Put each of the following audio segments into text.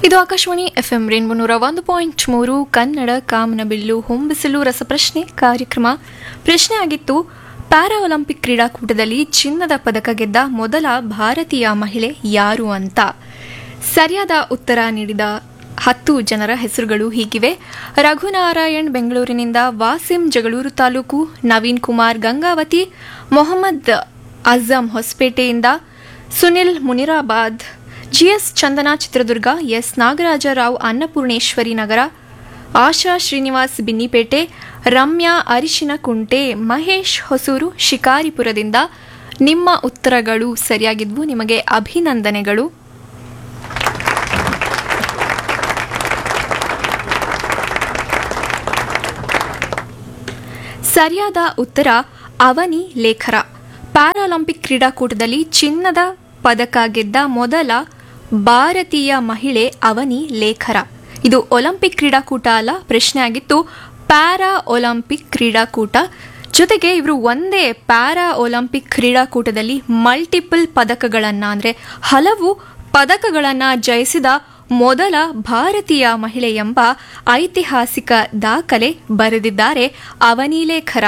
ಇದು Akashvani FM rainbow 101.3 Kannada ಕಾಮನಬಿಲ್ಲು ಹೊಂಬಿಸಿಲು ರಸಪ್ರಶ್ನೆ ಕಾರ್ಯಕ್ರಮ. ಪ್ರಶ್ನೆ ಆಗಿತ್ತು, ಪ್ಯಾರಾ ಒಲಿಂಪಿಕ್ ಕ್ರೀಡಾಕೂಟದಲ್ಲಿ ಚಿನ್ನದ ಪದಕ ಗೆದ್ದ ಮೊದಲ ಭಾರತೀಯ ಮಹಿಳೆ ಯಾರು ಅಂತ. ಸರಿಯಾದ ಉತ್ತರ ನೀಡಿದ 10 ಜನರ ಹೆಸರುಗಳು ಹೀಗಿವೆ: ರಘುನಾರಾಯಣ್ ಬೆಂಗಳೂರಿನಿಂದ, ವಾಸಿಂ ಜಗಳೂರು ತಾಲೂಕು, ನವೀನ್ ಕುಮಾರ್ ಗಂಗಾವತಿ, ಮೊಹಮ್ಮದ್ ಅಜಂ ಹೊಸಪೇಟೆಯಿಂದ, ಸುನಿಲ್ ಮುನಿರಾಬಾದ್, ಜಿಎಸ್ ಚಂದನಾ ಚಿತ್ರದುರ್ಗ, ಎಸ್ ನಾಗರಾಜರಾವ್ ಅನ್ನಪೂರ್ಣೇಶ್ವರಿ ನಗರ, ಆಶಾ ಶ್ರೀನಿವಾಸ್ ಬಿನ್ನಿಪೇಟೆ, ರಮ್ಯಾ ಅರಿಶಿನಕುಂಟೆ, ಮಹೇಶ್ ಹೊಸೂರು ಶಿಕಾರಿಪುರದಿಂದ. ನಿಮ್ಮ ಉತ್ತರಗಳು ಸರಿಯಾಗಿದ್ವು, ನಿಮಗೆ ಅಭಿನಂದನೆಗಳು. ಸರಿಯಾದ ಉತ್ತರ ಅವನಿ ಲೇಖರ. ಪ್ಯಾರಾಲಿಂಪಿಕ್ ಕ್ರೀಡಾಕೂಟದಲ್ಲಿ ಚಿನ್ನದ ಪದಕ ಗೆದ್ದ ಮೊದಲ ಭಾರತೀಯ ಮಹಿಳೆ ಅವನಿ ಲೇಖರ. ಇದು ಒಲಿಂಪಿಕ್ ಕ್ರೀಡಾಕೂಟ ಅಲ್ಲ, ಪ್ರಶ್ನೆ ಆಗಿತ್ತು ಪ್ಯಾರಾ ಒಲಿಂಪಿಕ್ ಕ್ರೀಡಾಕೂಟ. ಜೊತೆಗೆ ಇವರು ಒಂದೇ ಪ್ಯಾರಾ ಒಲಿಂಪಿಕ್ ಕ್ರೀಡಾಕೂಟದಲ್ಲಿ ಮಲ್ಟಿಪಲ್ ಪದಕಗಳನ್ನು ಅಂದರೆ ಹಲವು ಪದಕಗಳನ್ನು ಜಯಿಸಿದ ಮೊದಲ ಭಾರತೀಯ ಮಹಿಳೆ ಎಂಬ ಐತಿಹಾಸಿಕ ದಾಖಲೆ ಬರೆದಿದ್ದಾರೆ ಅವನಿ ಲೇಖರ.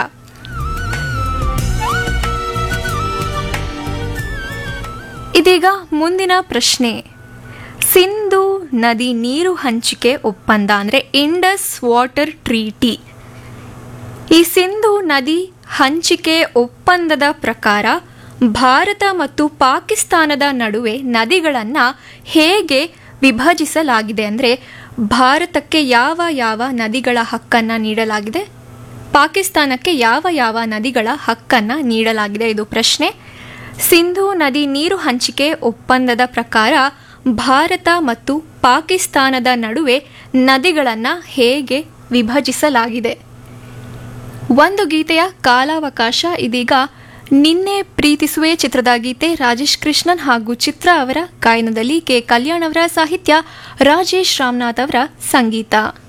ಇದೀಗ ಮುಂದಿನ ಪ್ರಶ್ನೆ. ಸಿಂಧೂ ನದಿ ನೀರು ಹಂಚಿಕೆ ಒಪ್ಪಂದ ಅಂದರೆ ಇಂಡಸ್ ವಾಟರ್ ಟ್ರೀಟಿ. ಈ ಸಿಂಧೂ ನದಿ ಹಂಚಿಕೆ ಒಪ್ಪಂದದ ಪ್ರಕಾರ ಭಾರತ ಮತ್ತು ಪಾಕಿಸ್ತಾನದ ನಡುವೆ ನದಿಗಳನ್ನು ಹೇಗೆ ವಿಭಜಿಸಲಾಗಿದೆ ಅಂದರೆ ಭಾರತಕ್ಕೆ ಯಾವ ಯಾವ ನದಿಗಳ ಹಕ್ಕನ್ನು ನೀಡಲಾಗಿದೆ, ಪಾಕಿಸ್ತಾನಕ್ಕೆ ಯಾವ ಯಾವ ನದಿಗಳ ಹಕ್ಕನ್ನು ನೀಡಲಾಗಿದೆ, ಇದು ಪ್ರಶ್ನೆ. ಸಿಂಧೂ ನದಿ ನೀರು ಹಂಚಿಕೆ ಒಪ್ಪಂದದ ಪ್ರಕಾರ ಭಾರತ ಮತ್ತು ಪಾಕಿಸ್ತಾನದ ನಡುವೆ ನದಿಗಳನ್ನು ಹೇಗೆ ವಿಭಜಿಸಲಾಗಿದೆ? ಒಂದು ಗೀತೆಯ ಕಾಲಾವಕಾಶ ಇದೀಗ. ನಿನ್ನೆ ಪ್ರೀತಿಸುವೆ ಚಿತ್ರದ ಗೀತೆ ರಾಜೇಶ್ ಕೃಷ್ಣನ್ ಹಾಗೂ ಚಿತ್ರ ಅವರ ಗಾಯನದಲ್ಲಿ, ಕೆ ಕಲ್ಯಾಣ್ ಅವರ ಸಾಹಿತ್ಯ, ರಾಜೇಶ್ ರಾಮನಾಥ್ ಅವರ ಸಂಗೀತ.